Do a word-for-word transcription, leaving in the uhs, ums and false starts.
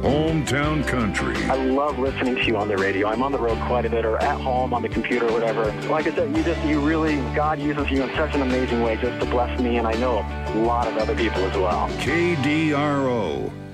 Hometown Country. I love listening to you on the radio. I'm on the road quite a bit, or at home on the computer or whatever. Like I said, you just, you really, God uses you in such an amazing way just to bless me, and I know a lot of other people as well. K D R O.